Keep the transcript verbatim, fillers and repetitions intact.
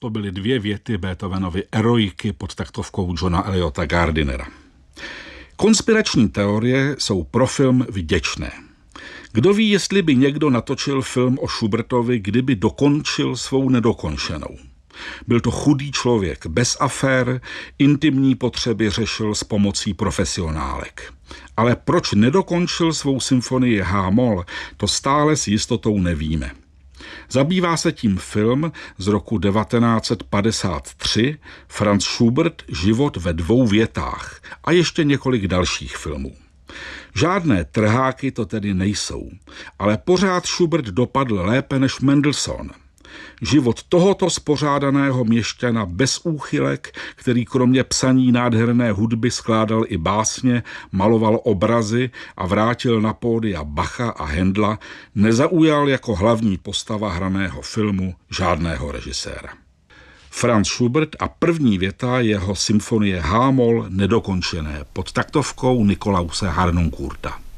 To byly dvě věty Beethovenovy Eroiky pod taktovkou Johna Eliota Gardinera. Konspirační teorie jsou pro film vděčné. Kdo ví, jestli by někdo natočil film o Schubertovi, kdyby dokončil svou nedokončenou. Byl to chudý člověk, bez afér, intimní potřeby řešil s pomocí profesionálek. Ale proč nedokončil svou symfonii H-moll, to stále s jistotou nevíme. Zabývá se tím film z roku devatenáct set padesát tři Franz Schubert Život ve dvou větách a ještě několik dalších filmů. Žádné trháky to tedy nejsou, ale pořád Schubert dopadl lépe než Mendelssohn. Život tohoto spořádaného měšťana bez úchylek, který kromě psaní nádherné hudby skládal i básně, maloval obrazy a vrátil na pódia Bacha a Händla, nezaujal jako hlavní postava hraného filmu žádného režiséra. Franz Schubert a první věta jeho symfonie H-moll nedokončené pod taktovkou Nikolause Harnoncourta.